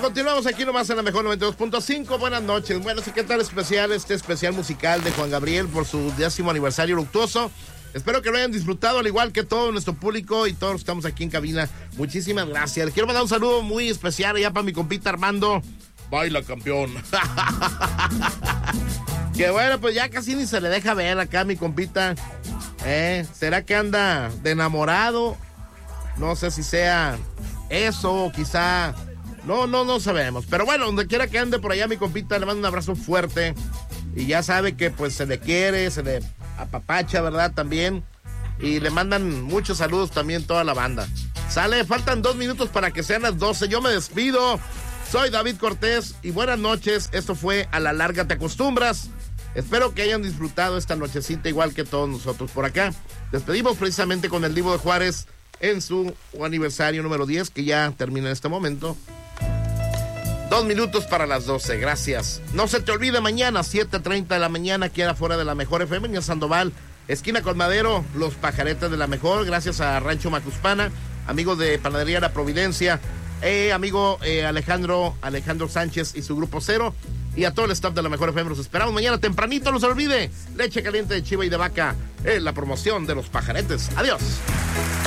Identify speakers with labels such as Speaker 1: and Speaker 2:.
Speaker 1: continuamos aquí nomás en la mejor 92.5. Buenas noches. Bueno, sí, ¿qué tal especial este especial musical de Juan Gabriel por su 10º aniversario luctuoso? Espero que lo hayan disfrutado, al igual que todo nuestro público y todos los que estamos aquí en cabina. Muchísimas gracias. Les quiero mandar un saludo muy especial allá para mi compita Armando. Baila, campeón. Que bueno, pues ya casi ni se le deja ver acá a mi compita. ¿Será que anda de enamorado? No sé si sea eso o quizá... No sabemos. Pero bueno, donde quiera que ande por allá mi compita, le mando un abrazo fuerte. Y ya sabe que pues se le quiere, se le apapacha, ¿verdad? También. Y le mandan muchos saludos también toda la banda. Sale, faltan 2 minutos para que sean las 12. Yo me despido. Soy David Cortés y buenas noches. Esto fue A la Larga Te Acostumbras. Espero que hayan disfrutado esta nochecita igual que todos nosotros por acá. Despedimos precisamente con el Divo de Juárez en su aniversario número 10, que ya termina en este momento. 2 minutos para las 12, gracias. No se te olvide mañana, 7:30 de la mañana, aquí afuera de la Mejor FM, en Sandoval, esquina con Madero, los pajaretes de la Mejor, gracias a Rancho Macuspana, amigo de Panadería La Providencia, amigo Alejandro Sánchez y su Grupo Cero, y a todo el staff de la Mejor FM. Los esperamos mañana tempranito, no se olvide, leche caliente de chiva y de vaca, la promoción de los pajaretes. Adiós.